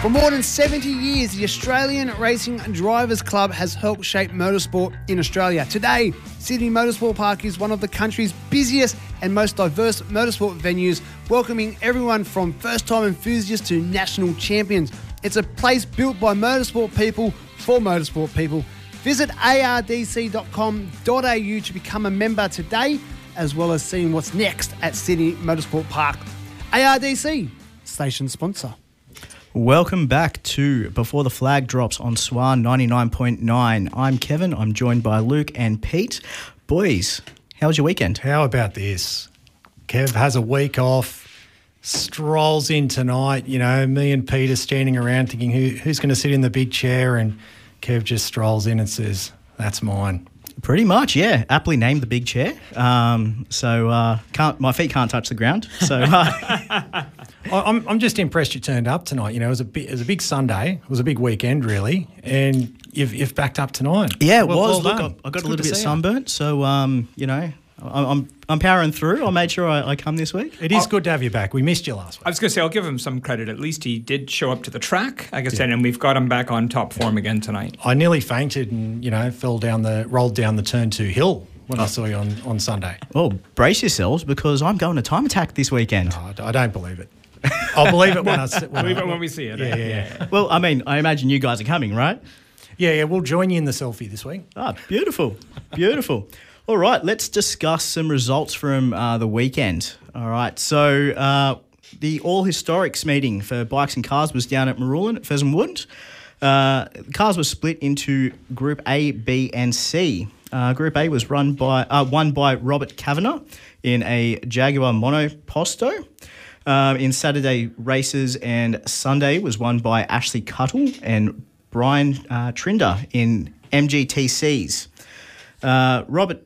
For more than 70 years, the Australian Racing Drivers Club has helped shape motorsport in Australia. Today, Sydney Motorsport Park is one of the country's busiest and most diverse motorsport venues, welcoming everyone from first-time enthusiasts to national champions. It's a place built by motorsport people for motorsport people. Visit ardc.com.au to become a member today, as well as seeing what's next at Sydney Motorsport Park. ARDC, station sponsor. Welcome back to Before the Flag Drops on Swan 99.9. I'm Kevin. I'm joined by Luke and Pete. Boys, how was your weekend? How about this? Kev has a week off, strolls in tonight. You know, me and Pete are standing around thinking who's going to sit in the big chair, and Kev just strolls in and says, "That's mine." Pretty much, yeah. Aptly named the big chair. My feet can't touch the ground. So I'm just impressed you turned up tonight. You know, it was a big Sunday. It was a big weekend, really, and you've backed up tonight. Yeah, it was. Well Look, done. I got a little bit sunburnt, so you know, I'm powering through. I made sure I come this week. It is good to have you back. We missed you last week. I was going to say, I'll give him some credit. At least he did show up to the track, like I said, and we've got him back on top form again tonight. I nearly fainted and, you know, rolled down the turn 2 hill when I saw you on Sunday. Well, brace yourselves because I'm going to Time Attack this weekend. No, I don't believe it. I'll believe it when we see it. Yeah. Well, I mean, I imagine you guys are coming, right? Yeah, we'll join you in the selfie this week. Ah, beautiful. All right, let's discuss some results from the weekend. All right, so the All Historics meeting for bikes and cars was down at Marulan at Pheasant Wood. Cars were split into Group A, B and C. Group A was won by Robert Kavanagh in a Jaguar Monoposto. In Saturday races, and Sunday was won by Ashley Cuttle and Brian Trinder in MGTCs. Robert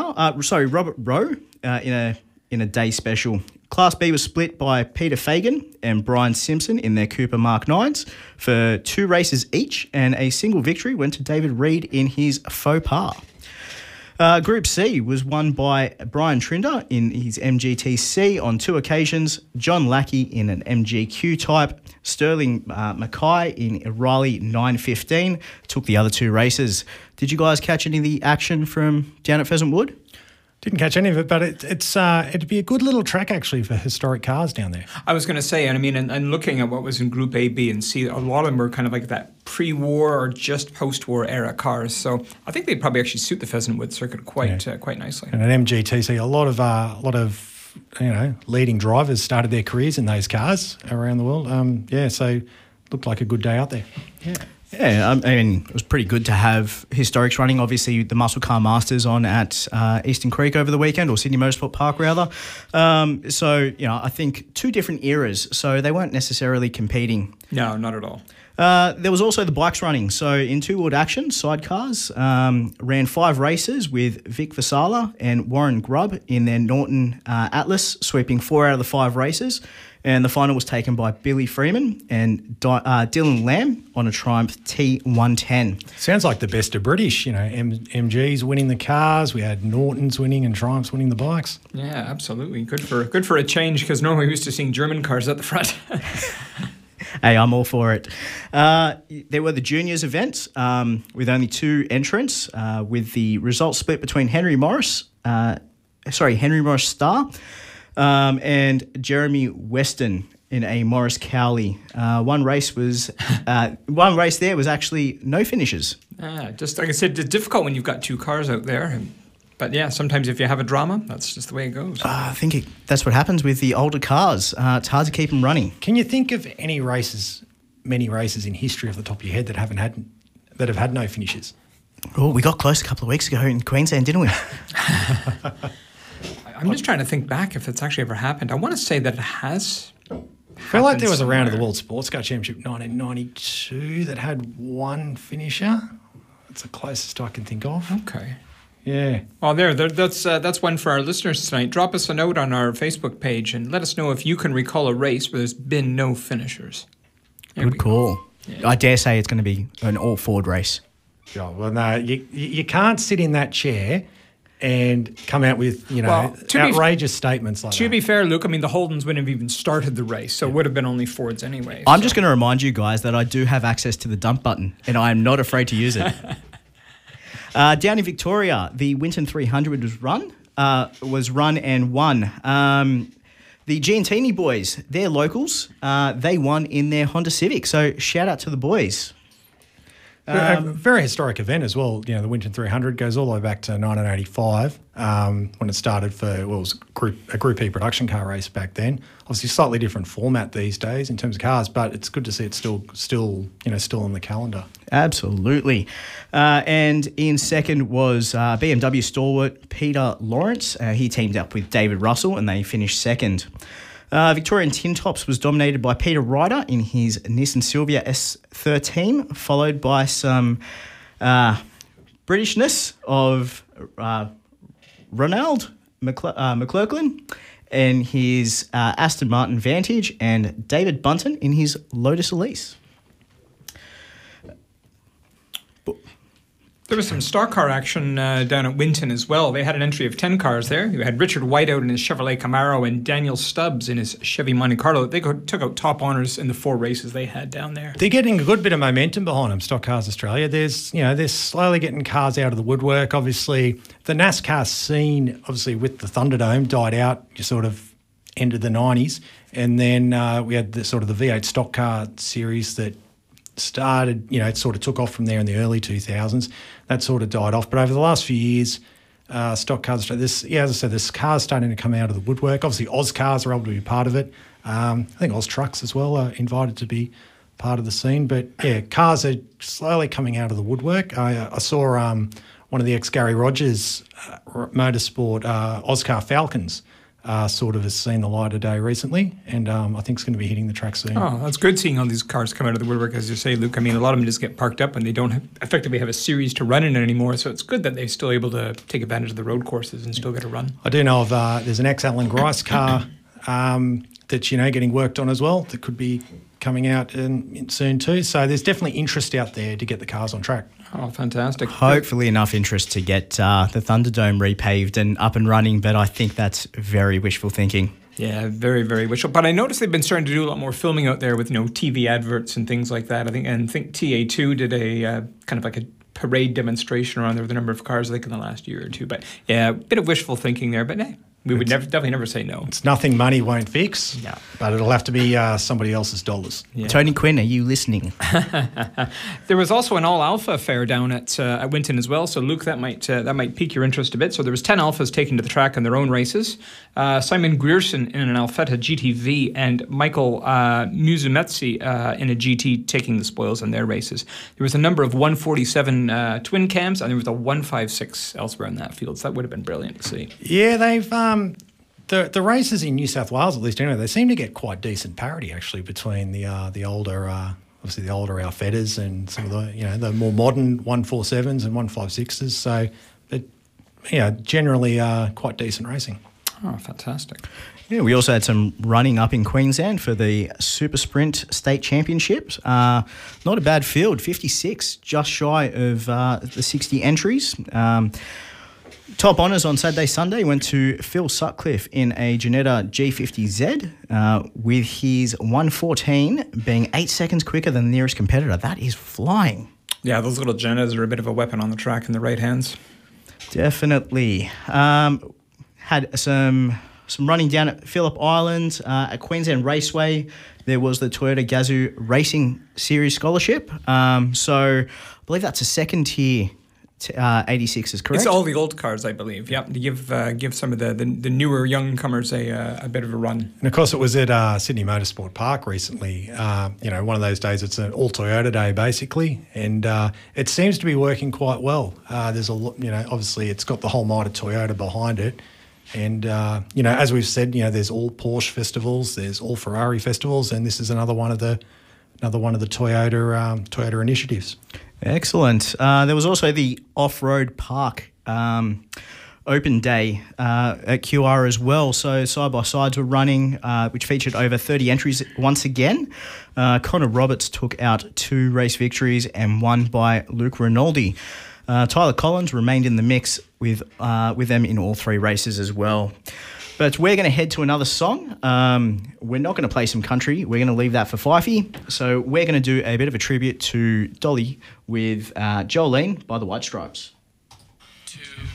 Rowe in a day special. Class B was split by Peter Fagan and Brian Simpson in their Cooper Mark 9s for 2 races each, and a single victory went to David Reed in his Faux Pas. Group C was won by Brian Trinder in his MGTC on 2 occasions, John Lackey in an MGQ type, Sterling Mackay in a Riley 915 took the other 2 races. Did you guys catch any of the action from down at Pheasant Wood? Didn't catch any of it, but it'd be a good little track actually for historic cars down there. I was going to say, and I mean, and looking at what was in Group A, B, and C, a lot of them were kind of like that pre-war or just post-war era cars. So I think they'd probably actually suit the Pheasant Wood circuit quite nicely. And at MGTC, a lot of leading drivers started their careers in those cars around the world. So looked like a good day out there. Yeah, I mean, it was pretty good to have historics running. Obviously, the Muscle Car Masters on at Eastern Creek over the weekend, or Sydney Motorsport Park, rather. So, you know, I think 2 different eras, so they weren't necessarily competing. No, not at all. There was also the bikes running. So in 2-wheeled action, sidecars ran 5 races with Vic Vasala and Warren Grubb in their Norton Atlas, sweeping 4 out of the 5 races. And the final was taken by Billy Freeman and Dylan Lamb on a Triumph T110. Sounds like the best of British, you know, MGs winning the cars. We had Nortons winning and Triumphs winning the bikes. Yeah, absolutely. Good for a change, because normally we're used to seeing German cars at the front. Hey, I'm all for it. There were the juniors events with only 2 entrants, with the results split between Henry Morris Star and Jeremy Weston in a Morris Cowley. One race there was actually no finishes. Just like I said, it's difficult when you've got 2 cars out there. But yeah, sometimes if you have a drama, that's just the way it goes. I think that's what happens with the older cars. It's hard to keep them running. Can you think of many races in history off the top of your head that have had no finishes? Oh, we got close a couple of weeks ago in Queensland, didn't we? I'm just trying to think back if it's actually ever happened. I want to say that it has. I feel like there was a round of the World Sports Car Championship 1992 that had 1 finisher. That's the closest I can think of. Okay. Yeah. Well, that's one for our listeners tonight. Drop us a note on our Facebook page and let us know if you can recall a race where there's been no finishers. Good call. Yeah. I dare say it's going to be an all-Ford race. Yeah, well, no, you can't sit in that chair and come out with, outrageous statements like that. To be fair, Luke, I mean, the Holdens wouldn't have even started the race, so it would have been only Fords anyway. I'm just going to remind you guys that I do have access to the dump button, and I am not afraid to use it. Down in Victoria, the Winton 300 was run and won. The Giantini boys, they're locals. They won in their Honda Civic, so shout out to the boys. A very historic event as well. You know, the Winton 300 goes all the way back to 1985 when it started it was a Group E production car race back then. Obviously, slightly different format these days in terms of cars, but it's good to see it's still on the calendar. Absolutely. And in second was BMW stalwart Peter Lawrence. He teamed up with David Russell, and they finished second. Victorian Tin Tops was dominated by Peter Ryder in his Nissan Silvia S13, followed by some Britishness of Ronald McClurkin in his Aston Martin Vantage and David Bunton in his Lotus Elise. There was some stock car action down at Winton as well. They had an entry of 10 cars there. You had Richard Whiteout in his Chevrolet Camaro and Daniel Stubbs in his Chevy Monte Carlo. They took out top honours in the 4 races they had down there. They're getting a good bit of momentum behind them, Stock Cars Australia. They're slowly getting cars out of the woodwork. Obviously, the NASCAR scene, obviously with the Thunderdome, died out sort of end of the 90s. And then we had the V8 stock car series that started, it sort of took off from there in the early 2000s. That sort of died off. But over the last few years, stock cars, as I said, this car's starting to come out of the woodwork. Obviously, Oz Cars are able to be part of it. I think Oz Trucks as well are invited to be part of the scene. But yeah, cars are slowly coming out of the woodwork. I saw one of the ex-Gary Rogers motorsport Oscar Falcons sort of has seen the light of day recently, and I think it's going to be hitting the track soon. Oh, that's good seeing all these cars come out of the woodwork, as you say, Luke. I mean, a lot of them just get parked up and they don't effectively have a series to run in it anymore, so it's good that they're still able to take advantage of the road courses and still get a run. I do know of there's an ex-Alan Grice car that's, getting worked on as well that could be coming out soon too. So there's definitely interest out there to get the cars on track. Oh, fantastic. Hopefully enough interest to get the Thunderdome repaved and up and running, but I think that's very wishful thinking. Yeah, very, very wishful. But I noticed they've been starting to do a lot more filming out there with, TV adverts and things like that. I think TA2 did a kind of like a parade demonstration around there with a number of cars, I think, in the last year or two. But yeah, a bit of wishful thinking there, but hey. We would definitely never say no. It's nothing money won't fix, but it'll have to be somebody else's dollars. Yeah. Tony Quinn, are you listening? There was also an all-alpha fair down at Winton as well, so Luke, that might pique your interest a bit. So there was 10 alphas taken to the track in their own races. Simon Grierson in an Alfetta GTV and Michael Muzumetsi in a GT taking the spoils in their races. There was a number of 147 twin cams, and there was a 156 elsewhere in that field, so that would have been brilliant to see. Yeah, they've the races in New South Wales, at least anyway, they seem to get quite decent parity actually between the older obviously the older Alfettas and some of the the more modern 147s and 156s. So, generally quite decent racing. Oh, fantastic. Yeah, we also had some running up in Queensland for the Super Sprint State Championships. Not a bad field, 56, just shy of the 60 entries. Top honours on Saturday, Sunday went to Phil Sutcliffe in a Ginetta G50Z with his 114 being 8 seconds quicker than the nearest competitor. That is flying. Yeah, those little Ginettas are a bit of a weapon on the track in the right hands. Definitely. Had some running down at Phillip Island, at Queensland Raceway. There was the Toyota Gazoo Racing Series Scholarship. So I believe that's a second tier 86 is correct. It's all the old cars, I believe. Yep, to give some of the newer young comers a bit of a run. And of course, it was at Sydney Motorsport Park recently. One of those days, it's an all Toyota day basically, and it seems to be working quite well. There's obviously it's got the whole might of Toyota behind it, and as we've said, there's all Porsche festivals, there's all Ferrari festivals, and this is another one of the Toyota initiatives. Excellent. There was also the off-road park open day at QR as well. So side-by-sides were running, which featured over 30 entries once again. Connor Roberts took out 2 race victories and one by Luke Rinaldi. Tyler Collins remained in the mix with them in all 3 races as well. But we're going to head to another song. We're not going to play some country. We're going to leave that for Fifey. So we're going to do a bit of a tribute to Dolly with Jolene by the White Stripes. 2